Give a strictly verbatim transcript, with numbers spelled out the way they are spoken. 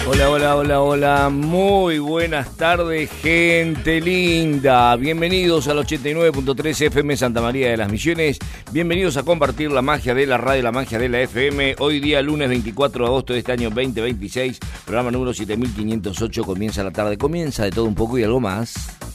Hola, hola, hola, hola, muy buenas tardes, gente linda. Bienvenidos al ochenta y nueve punto tres F M Santa María de las Misiones. Bienvenidos a compartir la magia de la radio, la magia de la F M. Hoy día, lunes veinticuatro de agosto de este año veinte veintiséis, programa número siete mil quinientos ocho. Comienza la tarde, comienza de todo un poco y algo más.